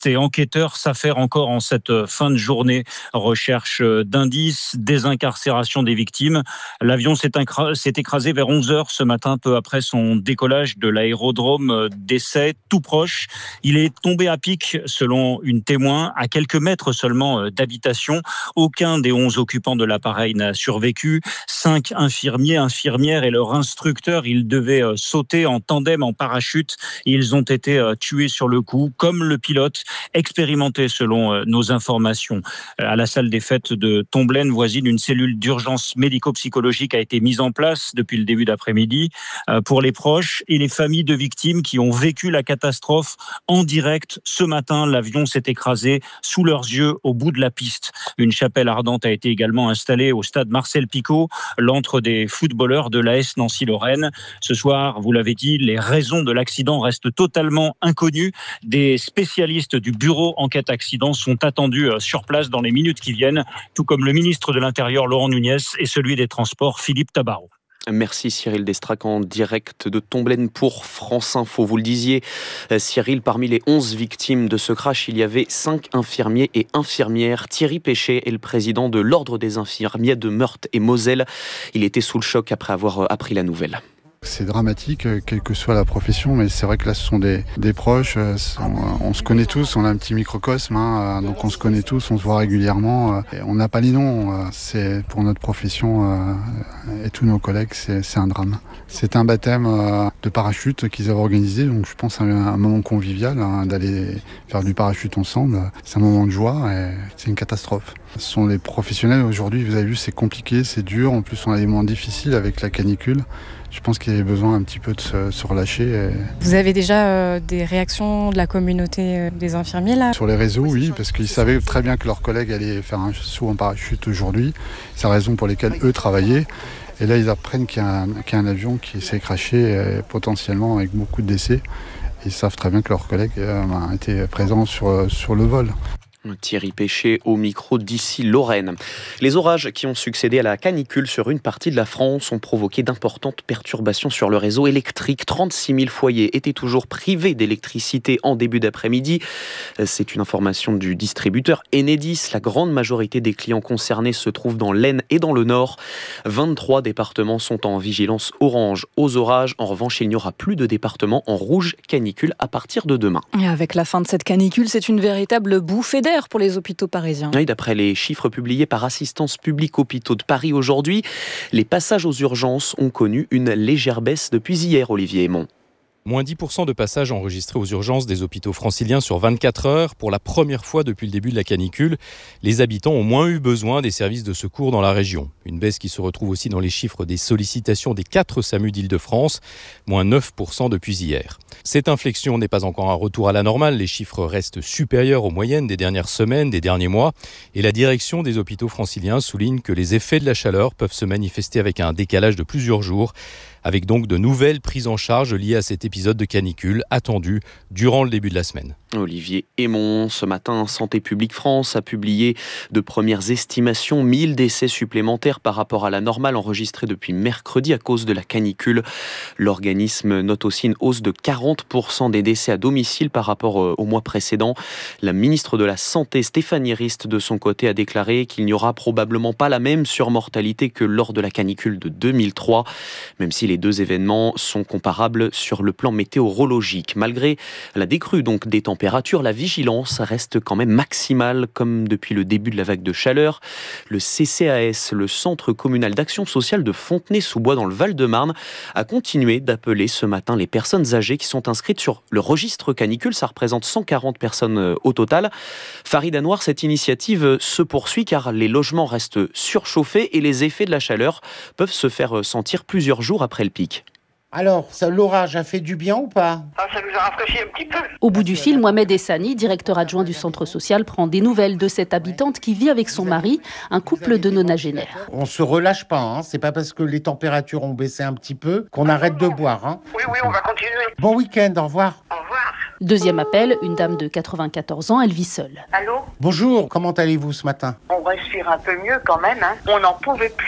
et enquêteurs s'affairent encore en cette fin de journée. Recherche d'indices, désincarcération des victimes. L'avion s'est écrasé vers 11h ce matin, peu après son décollage de l'aérodrome d'Essay, tout proche. Il est tombé à pic, selon une témoin, à quelques mètres seulement d'habitation. Aucun des 11 occupants de l'appareil n'a survécu. 5 infirmiers, infirmières et leur instructeur, ils devaient sauter en tandem, en parachute. Ils ont été tués sur le coup, comme le pilote, expérimenté selon nos informations. À la salle des fêtes de Tomblaine, voisine, une cellule d'urgence médico-psychologique a été mise en place depuis le début d'après-midi pour les proches et les familles de victimes qui ont vécu la catastrophe en direct. Ce matin, l'avion s'est écrasé sous leurs yeux au bout de la piste. Une chapelle ardente a été également installée au stade Marcel Picot, l'antre des footballeurs de l'AS Nancy-Lorraine. Ce soir, vous l'avez dit, les raisons de l'accident restent totalement inconnues. Des spécialistes du bureau enquête accident sont attendus sur place dans les minutes qui viennent, tout comme le ministre de l'Intérieur Laurent Nunez et celui des Transports Philippe Tabarot. Merci Cyril Destrac en direct de Tomblaine pour France Info. Vous le disiez, Cyril, parmi les 11 victimes de ce crash, il y avait 5 infirmiers et infirmières. Thierry Péché est le président de l'Ordre des infirmiers de Meurthe et Moselle. Il était sous le choc après avoir appris la nouvelle. C'est dramatique, quelle que soit la profession, mais c'est vrai que là ce sont des proches, on se connaît tous, on a un petit microcosme, donc on se connaît tous, on se voit régulièrement, et on n'a pas les noms, c'est pour notre profession et tous nos collègues, c'est un drame. C'est un baptême de parachute qu'ils avaient organisé, donc je pense à un moment convivial, d'aller faire du parachute ensemble, c'est un moment de joie et c'est une catastrophe. Ce sont les professionnels aujourd'hui, vous avez vu, c'est compliqué, c'est dur, en plus on a des moments difficiles avec la canicule. Je pense qu'il y avait besoin un petit peu de se relâcher. Vous avez déjà des réactions de la communauté des infirmiers là ? Sur les réseaux, oui, parce qu'ils savaient très bien que leurs collègues allaient faire un saut en parachute aujourd'hui. C'est la raison pour laquelle eux travaillaient. Et là, ils apprennent qu'il y a un avion qui s'est crashé potentiellement avec beaucoup de décès. Ils savent très bien que leurs collègues étaient présents sur le vol. Thierry Péché au micro d'ici Lorraine. Les orages qui ont succédé à la canicule sur une partie de la France ont provoqué d'importantes perturbations sur le réseau électrique. 36 000 foyers étaient toujours privés d'électricité en début d'après-midi. C'est une information du distributeur Enedis. La grande majorité des clients concernés se trouvent dans l'Aisne et dans le Nord. 23 départements sont en vigilance orange aux orages. En revanche, il n'y aura plus de départements en rouge canicule à partir de demain. Et avec la fin de cette canicule, c'est une véritable bouffée d'air pour les hôpitaux parisiens. Oui, d'après les chiffres publiés par Assistance publique Hôpitaux de Paris aujourd'hui, les passages aux urgences ont connu une légère baisse depuis hier, Olivier Aymon. Moins 10% de passages enregistrés aux urgences des hôpitaux franciliens sur 24 heures. Pour la première fois depuis le début de la canicule, les habitants ont moins eu besoin des services de secours dans la région. Une baisse qui se retrouve aussi dans les chiffres des sollicitations des 4 SAMU d'Île-de-France, moins 9% depuis hier. Cette inflexion n'est pas encore un retour à la normale. Les chiffres restent supérieurs aux moyennes des dernières semaines, des derniers mois. Et la direction des hôpitaux franciliens souligne que les effets de la chaleur peuvent se manifester avec un décalage de plusieurs jours, avec donc de nouvelles prises en charge liées à cet épisode de canicule attendu durant le début de la semaine. Olivier Aymon, ce matin, Santé publique France a publié de premières estimations, 1000 décès supplémentaires par rapport à la normale enregistrée depuis mercredi à cause de la canicule. L'organisme note aussi une hausse de 40% des décès à domicile par rapport au mois précédent. La ministre de la Santé, Stéphanie Rist, de son côté, a déclaré qu'il n'y aura probablement pas la même surmortalité que lors de la canicule de 2003, même si les deux événements sont comparables sur le plan météorologique. Malgré la décrue donc des températures, la vigilance reste quand même maximale comme depuis le début de la vague de chaleur. Le CCAS, le Centre communal d'action sociale de Fontenay-sous-Bois dans le Val-de-Marne, a continué d'appeler ce matin les personnes âgées qui sont inscrites sur le registre canicule. Ça représente 140 personnes au total. Farid Anouar, cette initiative se poursuit car les logements restent surchauffés et les effets de la chaleur peuvent se faire sentir plusieurs jours après le pic. Alors, l'orage a fait du bien ou pas ? Ça nous a rafraîchi un petit peu. Au bout du fil, Mohamed Essani, directeur adjoint du centre social, prend des nouvelles de cette habitante qui vit avec son mari, un couple de nonagénaires. On se relâche pas, c'est pas parce que les températures ont baissé un petit peu qu'on arrête de boire. Oui, on va continuer. Bon week-end, au revoir. Au revoir. Deuxième appel, une dame de 94 ans, elle vit seule. Allô ? Bonjour, comment allez-vous ce matin ? On respire un peu mieux quand même, On n'en pouvait plus.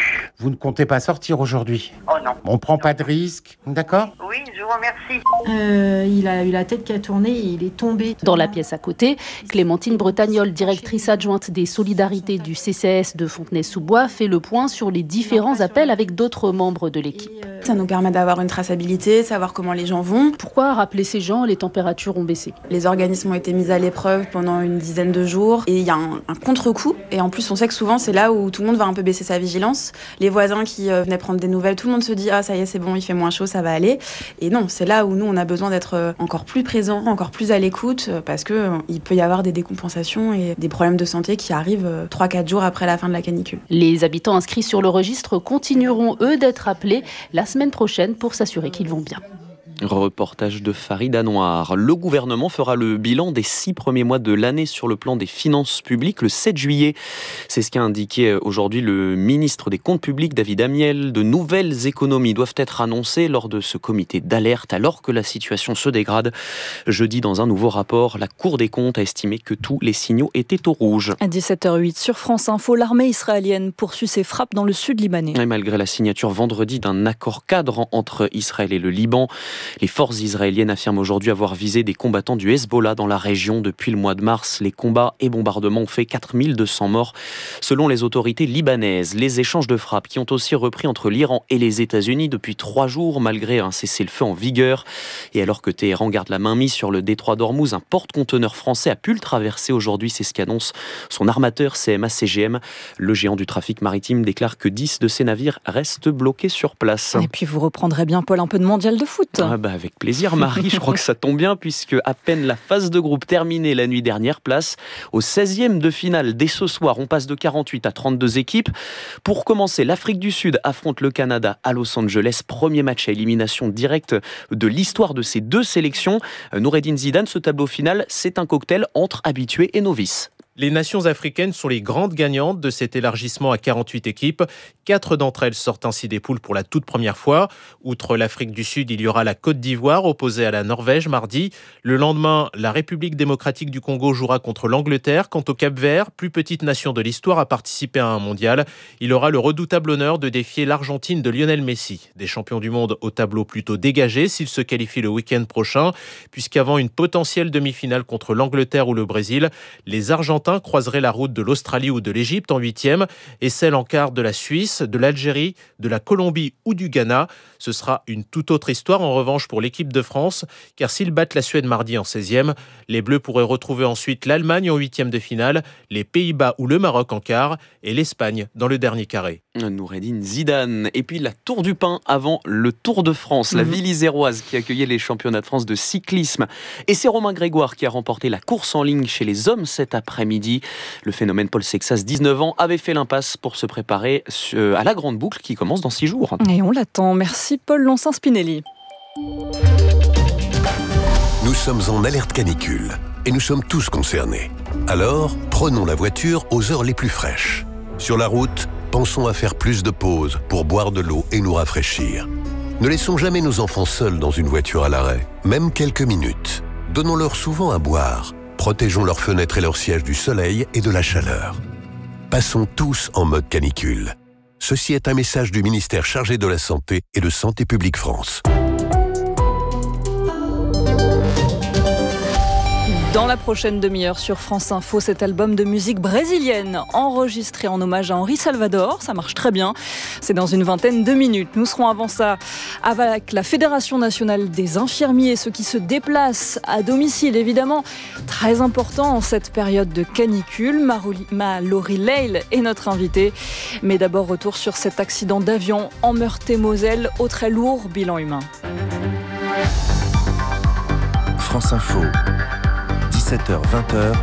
Vous ne comptez pas sortir aujourd'hui? Oh non. On prend pas de risque, d'accord? Oui, je vous remercie. Il a eu la tête qui a tourné et il est tombé. Dans la pièce à côté, Clémentine Bretagnol, directrice adjointe des solidarités du CCAS de Fontenay-sous-Bois, fait le point sur les différents appels avec d'autres membres de l'équipe. Ça nous permet d'avoir une traçabilité, savoir comment les gens vont. Pourquoi rappeler ces gens? Les températures ont baissé. Les organismes ont été mis à l'épreuve pendant une dizaine de jours et il y a un contre-coup. Et en plus, on sait que souvent, c'est là où tout le monde va un peu baisser sa vigilance. Les voisins qui venaient prendre des nouvelles, tout le monde se dit « Ah, ça y est, c'est bon, il fait moins chaud, ça va aller ». Et non, c'est là où nous, on a besoin d'être encore plus présents, encore plus à l'écoute parce qu'il peut y avoir des décompensations et des problèmes de santé qui arrivent 3-4 jours après la fin de la canicule. Les habitants inscrits sur le registre continueront, eux, d'être appelés la semaine prochaine pour s'assurer qu'ils vont bien. Reportage de Farida Noir. Le gouvernement fera le bilan des 6 premiers mois de l'année sur le plan des finances publiques le 7 juillet. C'est ce qu'a indiqué aujourd'hui le ministre des Comptes publics, David Amiel. De nouvelles économies doivent être annoncées lors de ce comité d'alerte alors que la situation se dégrade. Jeudi, dans un nouveau rapport, la Cour des comptes a estimé que tous les signaux étaient au rouge. À 17h08 sur France Info, l'armée israélienne poursuit ses frappes dans le sud libanais. Et malgré la signature vendredi d'un accord cadre entre Israël et le Liban, les forces israéliennes affirment aujourd'hui avoir visé des combattants du Hezbollah dans la région depuis le mois de mars. Les combats et bombardements ont fait 4200 morts selon les autorités libanaises. Les échanges de frappes qui ont aussi repris entre l'Iran et les États-Unis depuis 3 jours malgré un cessez-le-feu en vigueur. Et alors que Téhéran garde la main mise sur le détroit d'Ormuz, un porte-conteneur français a pu le traverser aujourd'hui. C'est ce qu'annonce son armateur CMA-CGM. Le géant du trafic maritime déclare que 10 de ses navires restent bloqués sur place. Et puis vous reprendrez bien, Paul, un peu de mondial de foot. Avec plaisir, Marie. Je crois que ça tombe bien puisque à peine la phase de groupe terminée la nuit dernière, place au 16e de finale. Dès ce soir, on passe de 48 à 32 équipes. Pour commencer, l'Afrique du Sud affronte le Canada à Los Angeles. Premier match à élimination directe de l'histoire de ces deux sélections. Noureddine Zidane, ce tableau final, c'est un cocktail entre habitués et novices. Les nations africaines sont les grandes gagnantes de cet élargissement à 48 équipes. 4 d'entre elles sortent ainsi des poules pour la toute première fois. Outre l'Afrique du Sud, il y aura la Côte d'Ivoire opposée à la Norvège mardi. Le lendemain, la République démocratique du Congo jouera contre l'Angleterre. Quant au Cap-Vert, plus petite nation de l'histoire à participer à un mondial, il aura le redoutable honneur de défier l'Argentine de Lionel Messi. Des champions du monde au tableau plutôt dégagé s'ils se qualifient le week-end prochain, puisqu'avant une potentielle demi-finale contre l'Angleterre ou le Brésil, les Argentins croiseraient la route de l'Australie ou de l'Égypte en 8e et celle en quart de la Suisse, de l'Algérie, de la Colombie ou du Ghana. Ce sera une toute autre histoire en revanche pour l'équipe de France, car s'ils battent la Suède mardi en 16e, les Bleus pourraient retrouver ensuite l'Allemagne en 8e de finale, les Pays-Bas ou le Maroc en quart et l'Espagne dans le dernier carré. Noureddine Zidane. Et puis la Tour du Pin avant le Tour de France, la ville iséroise qui accueillait les championnats de France de cyclisme. Et c'est Romain Grégoire qui a remporté la course en ligne chez les hommes cet après-midi. Le phénomène Paul Sexas, 19 ans, avait fait l'impasse pour se préparer à la grande boucle qui commence dans 6 jours. Et on l'attend. Merci Paul Lonsin-Spinelli. Nous sommes en alerte canicule et nous sommes tous concernés. Alors, prenons la voiture aux heures les plus fraîches. Sur la route, pensons à faire plus de pauses pour boire de l'eau et nous rafraîchir. Ne laissons jamais nos enfants seuls dans une voiture à l'arrêt, même quelques minutes. Donnons-leur souvent à boire. Protégeons leurs fenêtres et leurs sièges du soleil et de la chaleur. Passons tous en mode canicule. Ceci est un message du ministère chargé de la Santé et de Santé publique France. Dans la prochaine demi-heure sur France Info, cet album de musique brésilienne enregistré en hommage à Henri Salvador, ça marche très bien, c'est dans une vingtaine de minutes. Nous serons avant ça avec la Fédération nationale des infirmiers, ceux qui se déplacent à domicile, évidemment, très important en cette période de canicule. Mallory Leil est notre invitée, mais d'abord retour sur cet accident d'avion en Meurthe-et-Moselle au très lourd bilan humain. France Info. 17h-20h,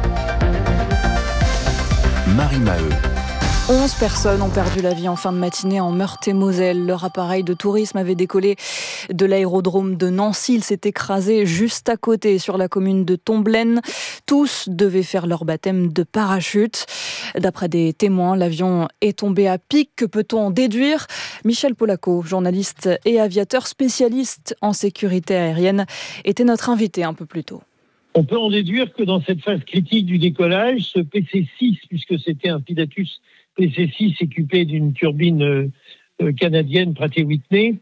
Marie Maheu. 11 personnes ont perdu la vie en fin de matinée en Meurthe-et-Moselle. Leur appareil de tourisme avait décollé de l'aérodrome de Nancy. Il s'est écrasé juste à côté sur la commune de Tomblaine. Tous devaient faire leur baptême de parachute. D'après des témoins, l'avion est tombé à pic. Que peut-on en déduire ? Michel Polaco, journaliste et aviateur spécialiste en sécurité aérienne, était notre invité un peu plus tôt. On peut en déduire que dans cette phase critique du décollage, ce PC-6, puisque c'était un Pilatus PC-6 équipé d'une turbine canadienne Pratt & Whitney,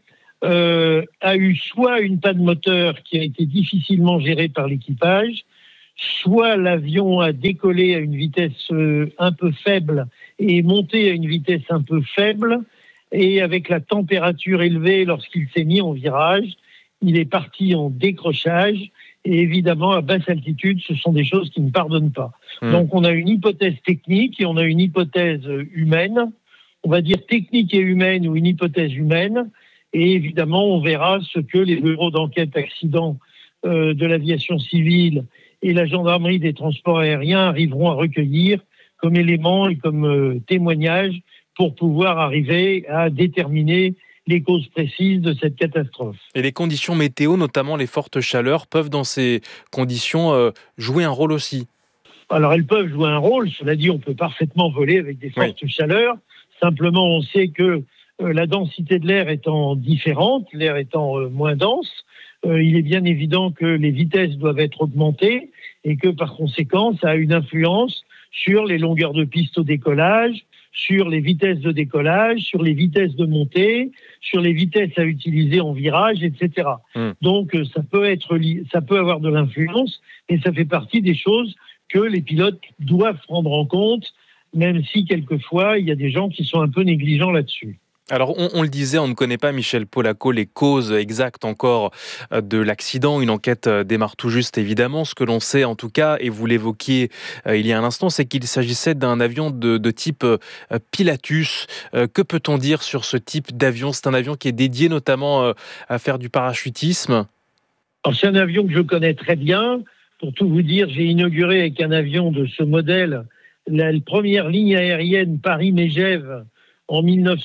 a eu soit une panne moteur qui a été difficilement gérée par l'équipage, soit l'avion a décollé à une vitesse un peu faible et est monté à une vitesse un peu faible, et avec la température élevée lorsqu'il s'est mis en virage, il est parti en décrochage, et évidemment à basse altitude, ce sont des choses qui ne pardonnent pas. Donc on a une hypothèse technique et on a une hypothèse humaine, on va dire technique et humaine ou une hypothèse humaine, et évidemment on verra ce que les bureaux d'enquête accidents de l'aviation civile et la gendarmerie des transports aériens arriveront à recueillir comme éléments et comme témoignages pour pouvoir arriver à déterminer les causes précises de cette catastrophe. Et les conditions météo, notamment les fortes chaleurs, peuvent dans ces conditions jouer un rôle aussi? Alors elles peuvent jouer un rôle, cela dit on peut parfaitement voler avec des fortes chaleurs, simplement on sait que la densité de l'air étant différente, l'air étant moins dense, il est bien évident que les vitesses doivent être augmentées et que par conséquent ça a une influence sur les longueurs de piste au décollage, sur les vitesses de décollage, sur les vitesses de montée, sur les vitesses à utiliser en virage, etc. Donc ça peut avoir de l'influence et ça fait partie des choses que les pilotes doivent prendre en compte, même si quelquefois il y a des gens qui sont un peu négligents là-dessus. Alors, on le disait, on ne connaît pas, Michel Polaco, les causes exactes encore de l'accident. Une enquête démarre tout juste, évidemment. Ce que l'on sait, en tout cas, et vous l'évoquiez il y a un instant, c'est qu'il s'agissait d'un avion de type Pilatus. Que peut-on dire sur ce type d'avion? C'est un avion qui est dédié notamment à faire du parachutisme. Alors, c'est un avion que je connais très bien. Pour tout vous dire, j'ai inauguré avec un avion de ce modèle la première ligne aérienne Paris-Megève en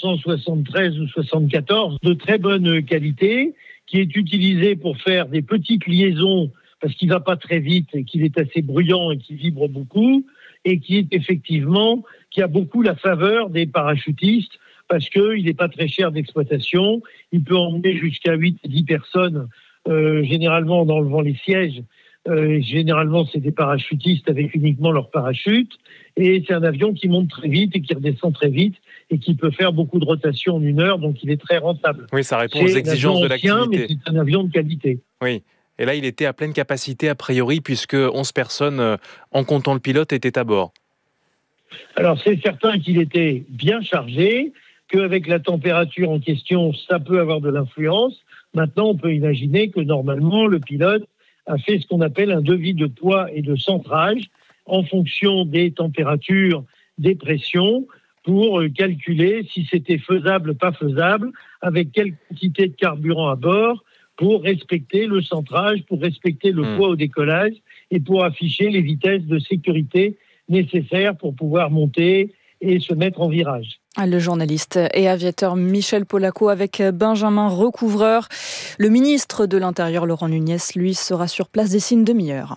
1973 ou 74, de très bonne qualité, qui est utilisé pour faire des petites liaisons, parce qu'il ne va pas très vite et qu'il est assez bruyant et qu'il vibre beaucoup, et qui a beaucoup la faveur des parachutistes, parce qu'il n'est pas très cher d'exploitation, il peut emmener jusqu'à 8 et 10 personnes, généralement en enlevant les sièges. Généralement, c'est des parachutistes avec uniquement leur parachute, et c'est un avion qui monte très vite et qui redescend très vite et qui peut faire beaucoup de rotations en 1 heure, donc il est très rentable. Oui, ça répond aux exigences de l'activité. Mais c'est un avion de qualité. Oui, et là il était à pleine capacité a priori puisque 11 personnes, en comptant le pilote, étaient à bord. Alors c'est certain qu'il était bien chargé, qu'avec la température en question, ça peut avoir de l'influence. Maintenant, on peut imaginer que normalement, le pilote a fait ce qu'on appelle un devis de poids et de centrage en fonction des températures, des pressions, pour calculer si c'était faisable, pas faisable, avec quelle quantité de carburant à bord, pour respecter le centrage, pour respecter le poids au décollage et pour afficher les vitesses de sécurité nécessaires pour pouvoir monter et se mettre en virage. Le journaliste et aviateur Michel Polaco avec Benjamin Recouvreur. Le ministre de l'Intérieur, Laurent Nunez, lui, sera sur place d'ici une demi-heure.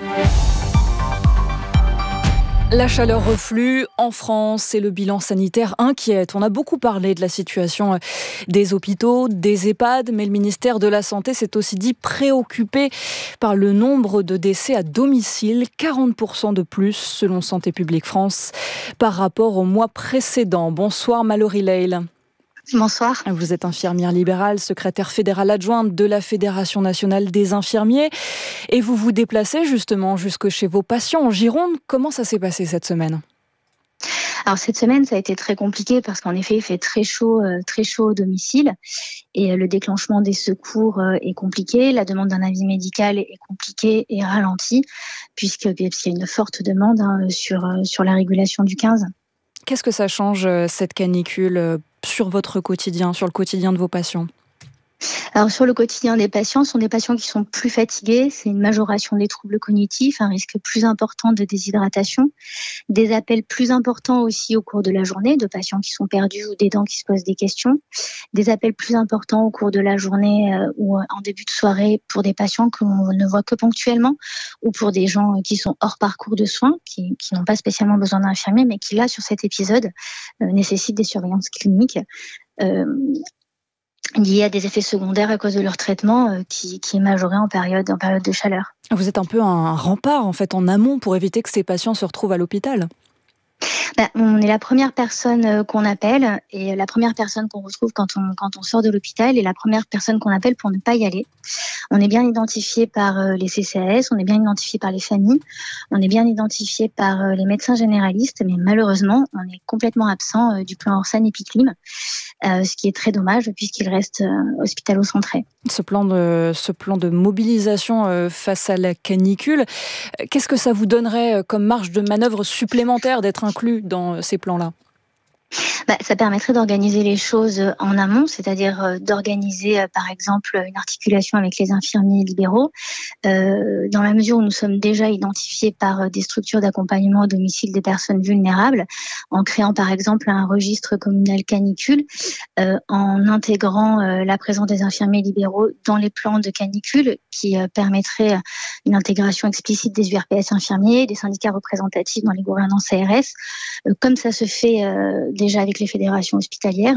La chaleur reflue en France et le bilan sanitaire inquiète. On a beaucoup parlé de la situation des hôpitaux, des EHPAD, mais le ministère de la Santé s'est aussi dit préoccupé par le nombre de décès à domicile, 40% de plus selon Santé publique France par rapport au mois précédent. Bonsoir Mallory Leil. Bonsoir. Vous êtes infirmière libérale, secrétaire fédérale adjointe de la Fédération nationale des infirmiers et vous vous déplacez justement jusque chez vos patients en Gironde. Comment ça s'est passé cette semaine ? Alors cette semaine, ça a été très compliqué parce qu'en effet, il fait très chaud au domicile et le déclenchement des secours est compliqué. La demande d'un avis médical est compliquée et ralentie puisqu'il y a une forte demande sur la régulation du 15. Qu'est-ce que ça change cette canicule sur votre quotidien, sur le quotidien de vos patients ? Alors sur le quotidien des patients, ce sont des patients qui sont plus fatigués, c'est une majoration des troubles cognitifs, un risque plus important de déshydratation, des appels plus importants aussi au cours de la journée, de patients qui sont perdus ou d'aidants qui se posent des questions, des appels plus importants au cours de la journée ou en début de soirée pour des patients que l'on ne voit que ponctuellement ou pour des gens qui sont hors parcours de soins, qui n'ont pas spécialement besoin d'infirmiers, mais qui là, sur cet épisode, nécessitent des surveillances cliniques. Liés à des effets secondaires à cause de leur traitement qui est majoré en période de chaleur. Vous êtes un peu un rempart en fait en amont pour éviter que ces patients se retrouvent à l'hôpital. On est la première personne qu'on appelle et la première personne qu'on retrouve quand on sort de l'hôpital et la première personne qu'on appelle pour ne pas y aller. On est bien identifié par les CCAS, on est bien identifié par les familles, on est bien identifié par les médecins généralistes, mais malheureusement, on est complètement absent du plan Orsan-Epiclim, ce qui est très dommage puisqu'il reste hospitalo-centré. Ce plan de mobilisation face à la canicule, qu'est-ce que ça vous donnerait comme marge de manœuvre supplémentaire d'être inclus dans ces plans-là ? Ça permettrait d'organiser les choses en amont, c'est-à-dire d'organiser par exemple une articulation avec les infirmiers libéraux, dans la mesure où nous sommes déjà identifiés par des structures d'accompagnement au domicile des personnes vulnérables, en créant par exemple un registre communal canicule, en intégrant la présence des infirmiers libéraux dans les plans de canicule qui permettrait une intégration explicite des URPS infirmiers, des syndicats représentatifs dans les gouvernances ARS, comme ça se fait déjà avec les fédérations hospitalières.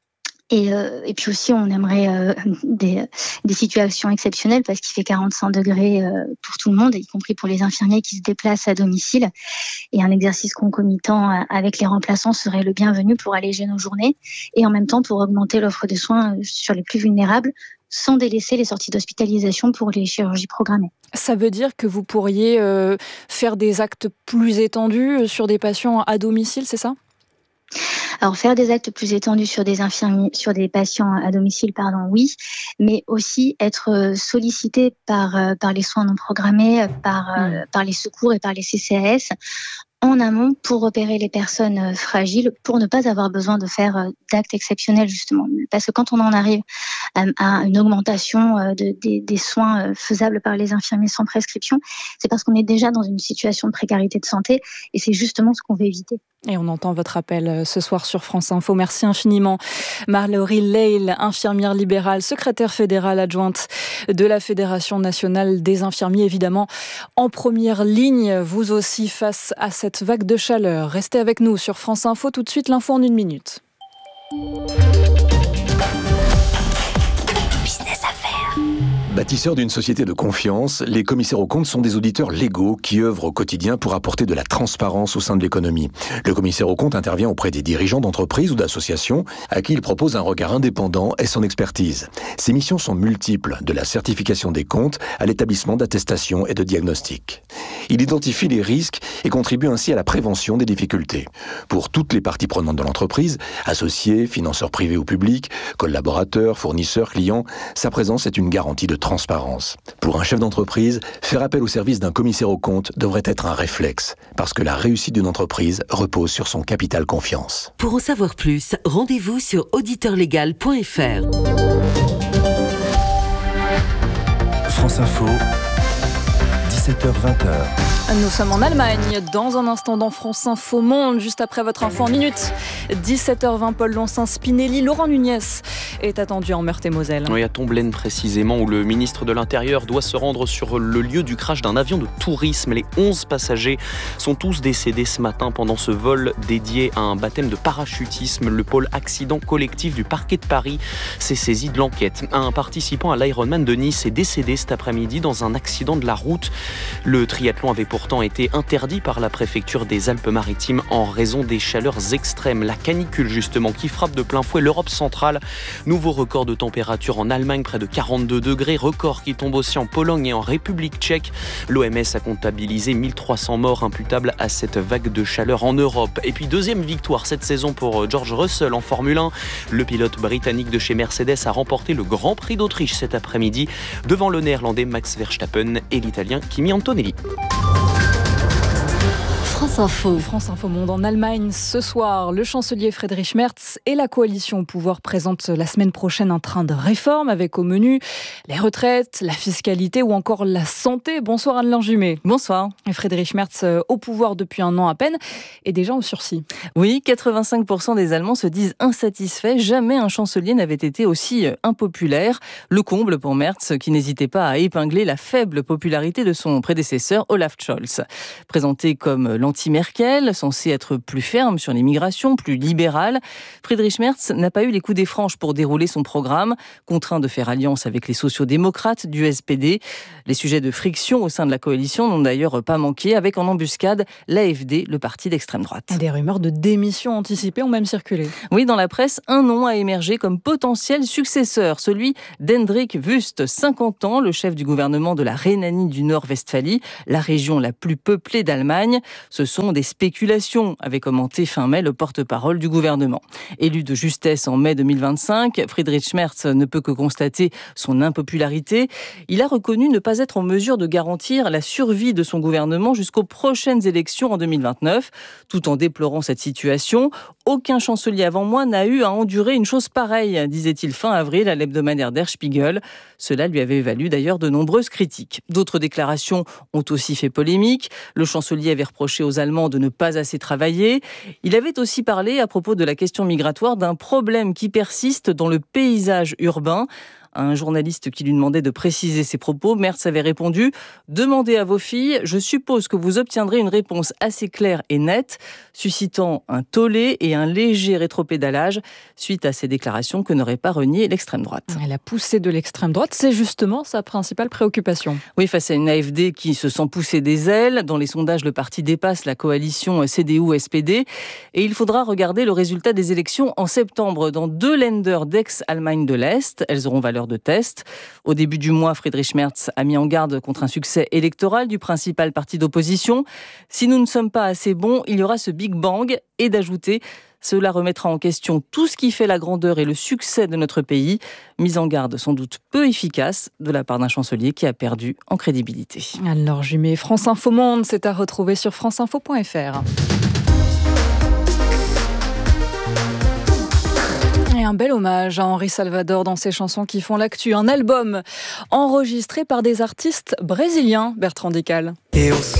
Et puis aussi, on aimerait des situations exceptionnelles parce qu'il fait 45 degrés pour tout le monde, y compris pour les infirmiers qui se déplacent à domicile. Et un exercice concomitant avec les remplaçants serait le bienvenu pour alléger nos journées et en même temps pour augmenter l'offre de soins sur les plus vulnérables sans délaisser les sorties d'hospitalisation pour les chirurgies programmées. Ça veut dire que vous pourriez faire des actes plus étendus sur des patients à domicile, c'est ça ? Alors faire des actes plus étendus sur des patients à domicile, oui, mais aussi être sollicité par les soins non programmés, par les secours et par les CCAS en amont pour repérer les personnes fragiles, pour ne pas avoir besoin de faire d'actes exceptionnels justement. Parce que quand on en arrive à une augmentation des soins faisables par les infirmiers sans prescription, c'est parce qu'on est déjà dans une situation de précarité de santé et c'est justement ce qu'on veut éviter. Et on entend votre appel ce soir sur France Info. Merci infiniment. Marlaurie Leil, infirmière libérale, secrétaire fédérale adjointe de la Fédération nationale des infirmiers, évidemment en première ligne, vous aussi face à cette vague de chaleur. Restez avec nous sur France Info, tout de suite l'info en 1 minute. Bâtisseurs d'une société de confiance, les commissaires aux comptes sont des auditeurs légaux qui œuvrent au quotidien pour apporter de la transparence au sein de l'économie. Le commissaire aux comptes intervient auprès des dirigeants d'entreprises ou d'associations à qui il propose un regard indépendant et son expertise. Ses missions sont multiples, de la certification des comptes à l'établissement d'attestation et de diagnostic. Il identifie les risques et contribue ainsi à la prévention des difficultés. Pour toutes les parties prenantes de l'entreprise, associés, financeurs privés ou publics, collaborateurs, fournisseurs, clients, sa présence est une garantie de transparence. Pour un chef d'entreprise, faire appel au service d'un commissaire aux comptes devrait être un réflexe, parce que la réussite d'une entreprise repose sur son capital confiance. Pour en savoir plus, rendez-vous sur auditeurlegal.fr. France Info, 17h-20h. Nous sommes en Allemagne, dans un instant dans France Info Monde, juste après votre info en minute. 17h20, Paul Loncin, Spinelli, Laurent Nunez est attendu en Meurthe-et-Moselle. Oui, à Tomblaine précisément, où le ministre de l'Intérieur doit se rendre sur le lieu du crash d'un avion de tourisme. Les 11 passagers sont tous décédés ce matin pendant ce vol dédié à un baptême de parachutisme. Le pôle accident collectif du parquet de Paris s'est saisi de l'enquête. Un participant à l'Ironman de Nice est décédé cet après-midi dans un accident de la route. Le triathlon avait pourtant été interdit par la préfecture des Alpes-Maritimes en raison des chaleurs extrêmes. La canicule justement qui frappe de plein fouet l'Europe centrale. Nouveau record de température en Allemagne, près de 42 degrés. Record qui tombe aussi en Pologne et en République tchèque. L'OMS a comptabilisé 1300 morts imputables à cette vague de chaleur en Europe. Et puis deuxième victoire cette saison pour George Russell en Formule 1. Le pilote britannique de chez Mercedes a remporté le Grand Prix d'Autriche cet après-midi devant le néerlandais Max Verstappen et l'italien Kimi Antonelli. France Info Monde en Allemagne. Ce soir, le chancelier Friedrich Merz et la coalition au pouvoir présentent la semaine prochaine un train de réforme avec au menu les retraites, la fiscalité ou encore la santé. Bonsoir Anne Jumet. Bonsoir. Et Friedrich Merz au pouvoir depuis 1 an à peine et déjà au sursis. Oui, 85% des Allemands se disent insatisfaits. Jamais un chancelier n'avait été aussi impopulaire. Le comble pour Merz qui n'hésitait pas à épingler la faible popularité de son prédécesseur Olaf Scholz. Présenté comme anti-Merkel, censé être plus ferme sur l'immigration, plus libéral. Friedrich Merz n'a pas eu les coups des franches pour dérouler son programme, contraint de faire alliance avec les sociodémocrates du SPD. Les sujets de friction au sein de la coalition n'ont d'ailleurs pas manqué, avec en embuscade l'AfD, le parti d'extrême droite. Des rumeurs de démission anticipée ont même circulé. Oui, dans la presse, un nom a émergé comme potentiel successeur, celui d'Hendrik Wüst, 50 ans, le chef du gouvernement de la Rhénanie du Nord-Westphalie, la région la plus peuplée d'Allemagne. Ce sont des spéculations, avait commenté fin mai le porte-parole du gouvernement. Élu de justesse en mai 2025, Friedrich Merz ne peut que constater son impopularité. Il a reconnu ne pas être en mesure de garantir la survie de son gouvernement jusqu'aux prochaines élections en 2029, tout en déplorant cette situation. Aucun chancelier avant moi n'a eu à endurer une chose pareille, disait-il fin avril à l'hebdomadaire Der Spiegel. Cela lui avait valu d'ailleurs de nombreuses critiques. D'autres déclarations ont aussi fait polémique. Le chancelier avait reproché aux Allemands de ne pas assez travailler. Il avait aussi parlé, à propos de la question migratoire, d'un problème qui persiste dans le paysage urbain. À un journaliste qui lui demandait de préciser ses propos, Merz avait répondu « Demandez à vos filles, je suppose que vous obtiendrez une réponse assez claire et nette », suscitant un tollé et un léger rétropédalage suite à ces déclarations que n'aurait pas renié l'extrême droite. La poussée de l'extrême droite, c'est justement sa principale préoccupation. Oui, face à une AfD qui se sent pousser des ailes. Dans les sondages, le parti dépasse la coalition CDU-SPD. Et il faudra regarder le résultat des élections en septembre dans 2 Länder d'ex-Allemagne de l'Est. Elles auront valeur de test. Au début du mois, Friedrich Merz a mis en garde contre un succès électoral du principal parti d'opposition. Si nous ne sommes pas assez bons, il y aura ce Big Bang, et d'ajouter « Cela remettra en question tout ce qui fait la grandeur et le succès de notre pays ». Mise en garde sans doute peu efficace de la part d'un chancelier qui a perdu en crédibilité. Alors Jumet, France Info Monde, c'est à retrouver sur franceinfo.fr. Et un bel hommage à Henri Salvador dans ses chansons qui font l'actu. Un album enregistré par des artistes brésiliens, Bertrand Dical. Eu